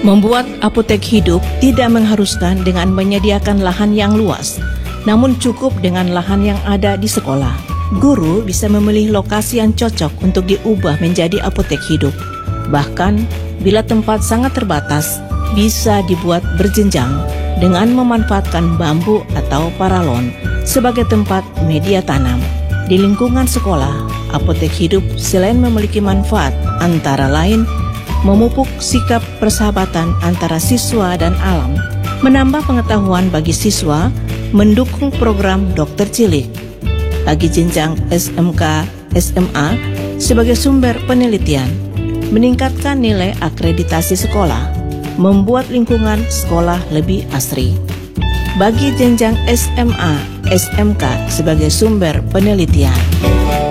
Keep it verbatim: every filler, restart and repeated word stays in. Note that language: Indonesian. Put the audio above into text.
Membuat apotek hidup tidak mengharuskan dengan menyediakan lahan yang luas, namun cukup dengan lahan yang ada di sekolah. Guru bisa memilih lokasi yang cocok untuk diubah menjadi apotek hidup. Bahkan, bila tempat sangat terbatas, bisa dibuat berjenjang dengan memanfaatkan bambu atau paralon sebagai tempat media tanam. Di lingkungan sekolah, apotek hidup selain memiliki manfaat antara lain memupuk sikap persahabatan antara siswa dan alam, menambah pengetahuan bagi siswa, mendukung program dokter cilik bagi jenjang S M K, S M A sebagai sumber penelitian, meningkatkan nilai akreditasi sekolah, membuat lingkungan sekolah lebih asri. Bagi jenjang S M A, S M K sebagai sumber penelitian.